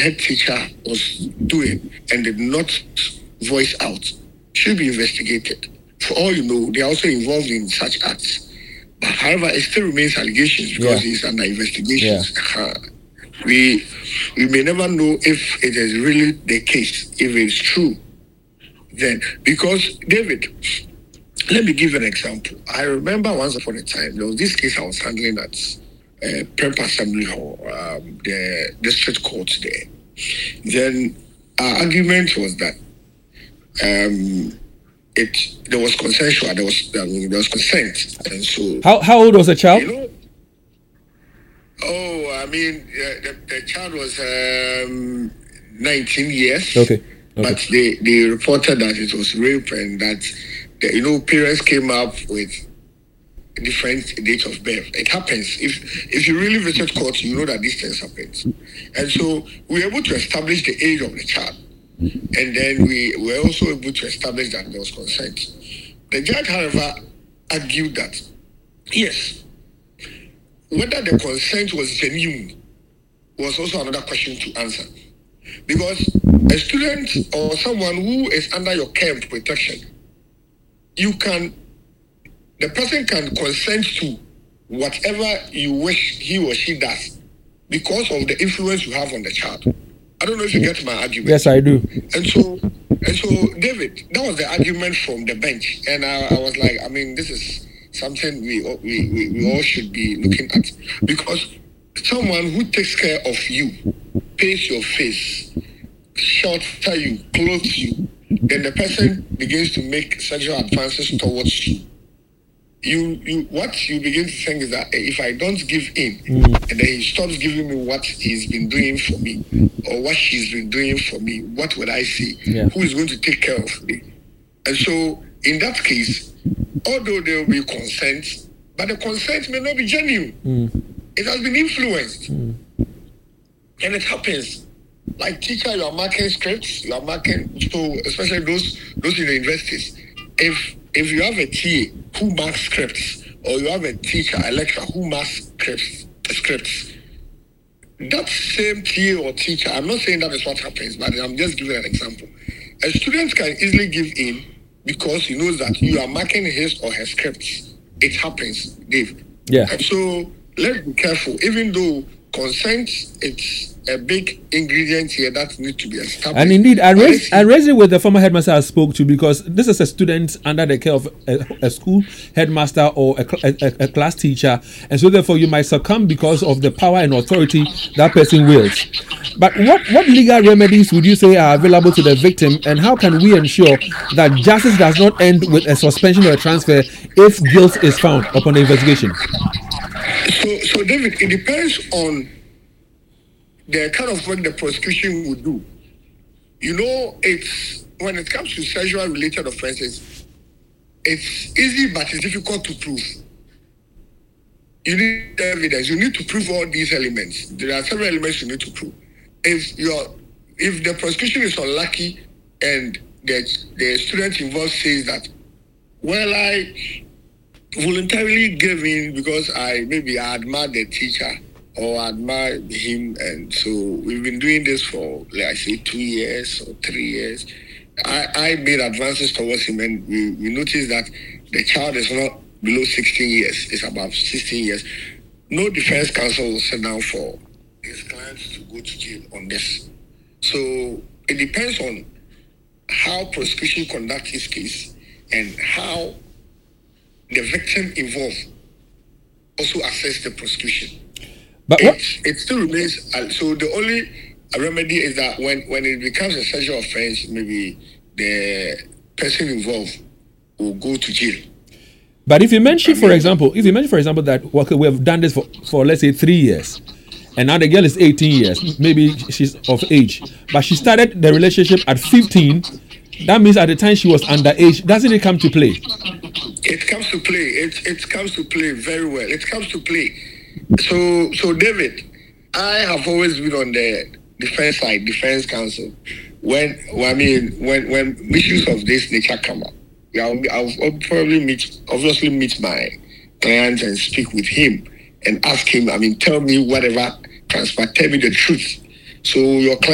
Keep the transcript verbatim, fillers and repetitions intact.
head teacher was doing and did not voice out should be investigated. For all you know, they are also involved in such acts. But however, it still remains allegations because yeah. it's under investigations. Yeah. Uh, we we may never know if it is really the case, if it's true. Then, because David, let me give an example. I remember once upon a time, there was this case I was handling at uh, Prep Assembly Hall, um, the district court there. Then our argument was that um, it there was consensual, there was I mean, there was consent, and so. How how old was the child? You know, oh, I mean, uh, the, the child was um, nineteen years. Okay. Okay. But they, they reported that it was rape and that, the, you know, parents came up with different dates of birth. It happens. If if you really visit court, you know that these things happen. And so we were able to establish the age of the child. And then we were also able to establish that there was consent. The judge, however, argued that, yes, whether the consent was genuine was also another question to answer. Because a student or someone who is under your care and protection, you can, the person can consent to whatever you wish he or she does because of the influence you have on the child. I don't know if you get my argument. Yes, I do. And so, and so, David, that was the argument from the bench, and I, I was like, I mean, this is something we we, we we all should be looking at, because someone who takes care of you, pays your face, shelter you, clothes you, then the person begins to make sexual advances towards you. You, you, what you begin to think is that if I don't give in, mm. and then he stops giving me what he's been doing for me, or what she's been doing for me, what would I say? Yeah. Who is going to take care of me? And so, in that case, although there will be consent, but the consent may not be genuine. Mm. It has been influenced. Mm. And it happens. Like teacher, you are marking scripts, you are marking, so especially those those in the universities. If if you have a T A who marks scripts, or you have a teacher, a lecturer who marks scripts, scripts, that same T A or teacher, I'm not saying that is what happens, but I'm just giving an example. A student can easily give in because he knows that you are marking his or her scripts. It happens, Dave. Yeah. And so let's be careful, even though consent, it's a big ingredient here that needs to be established. And indeed, I raised, I raised it with the former headmaster I spoke to, because this is a student under the care of a, a school headmaster or a, a, a class teacher, and so therefore you might succumb because of the power and authority that person wields. But what, what legal remedies would you say are available to the victim, and how can we ensure that justice does not end with a suspension or a transfer if guilt is found upon the investigation? So, so David, it depends on the kind of work the prosecution would do. You know, it's when it comes to sexual related offenses, it's easy but it's difficult to prove. You need evidence. You need to prove all these elements. There are several elements you need to prove. If you're, if the prosecution is unlucky and the the student involved says that, well, I voluntarily gave in because I maybe I admire the teacher or admire him, and so we've been doing this for, like I say, two years or three years. I, I made advances towards him, and we, we noticed that the child is not below sixteen years, it's about sixteen years. No defense counsel will sit down for his clients to go to jail on this. So it depends on how prosecution conducts his case and how the victim involved also assess the prosecution. But it, what? it still remains. Uh, so the only remedy is that when, when it becomes a sexual offense, maybe the person involved will go to jail. But if you mention, for example, if you mention, for example, that okay, we have done this for, for let's say three years, and now the girl is eighteen years, maybe she's of age, but she started the relationship at fifteen. That means at the time she was underage. Doesn't it come to play? It comes to play. It it comes to play very well. It comes to play. So, so David, I have always been on the defense side, defense counsel. When, well, I mean, when when issues of this nature come up, I'll, I'll probably meet, obviously meet my client and speak with him and ask him. I mean, tell me whatever transpired. Tell me the truth. So your client